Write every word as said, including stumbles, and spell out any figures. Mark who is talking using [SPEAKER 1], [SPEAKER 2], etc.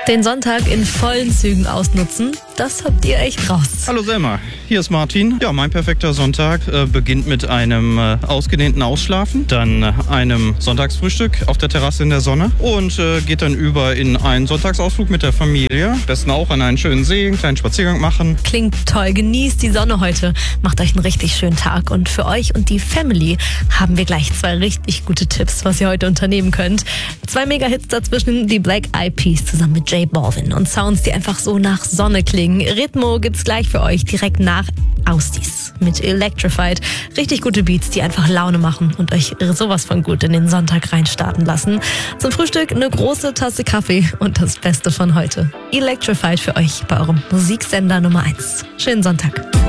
[SPEAKER 1] Den Sonntag in vollen Zügen ausnutzen, das habt ihr echt raus.
[SPEAKER 2] Hallo Selma, hier ist Martin. Ja, mein perfekter Sonntag äh, beginnt mit einem äh, ausgedehnten Ausschlafen, dann äh, einem Sonntagsfrühstück auf der Terrasse in der Sonne und äh, geht dann über in einen Sonntagsausflug mit der Familie. Am besten auch an einen schönen See, einen kleinen Spaziergang machen.
[SPEAKER 1] Klingt toll, genießt die Sonne heute. Macht euch einen richtig schönen Tag. Und für euch und die Family haben wir gleich zwei richtig gute Tipps, was ihr heute unternehmen könnt. Zwei Mega-Hits dazwischen, die Black Eyed Peas zusammen mit J Balvin und Sounds, die einfach so nach Sonne klingen. Ritmo gibt's gleich für euch direkt nach Austis mit Electrified. Richtig gute Beats, die einfach Laune machen und euch sowas von gut in den Sonntag reinstarten lassen. Zum Frühstück eine große Tasse Kaffee und das Beste von heute. Electrified für euch bei eurem Musiksender Nummer eins. Schönen Sonntag.